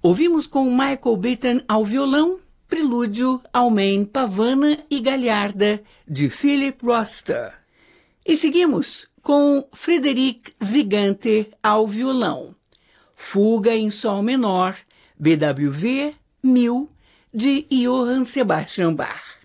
Ouvimos com Michael Beaton ao violão, prelúdio ao Main Pavana e Galharda, de Philip Roster. E seguimos com Frédéric Zigante ao violão, Fuga em Sol Menor, BWV 1000, de Johann Sebastian Bach.